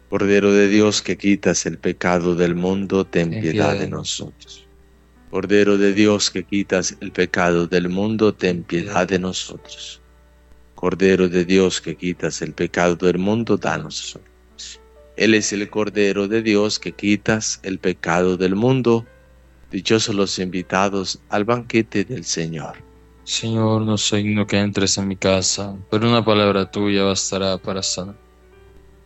Cordero de Dios que quitas el pecado del mundo, ten Ten piedad piedad de de nosotros. nosotros. Cordero de Dios que quitas el pecado del mundo, ten Ten piedad piedad de de nosotros. Cordero de Dios que quitas el pecado del mundo, danos hoy. Él es el Cordero de Dios que quitas el pecado del mundo. Dichosos los invitados al banquete del Señor. Señor, no soy digno que entres en mi casa, pero una palabra tuya bastará para sanar.